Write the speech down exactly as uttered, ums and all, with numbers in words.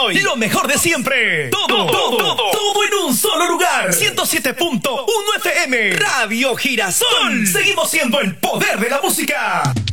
hoy. Lo mejor de siempre. Todo, todo, todo, todo, todo en un solo lugar. ciento siete punto uno F M. Radio Girasol. Seguimos siendo el poder de la música.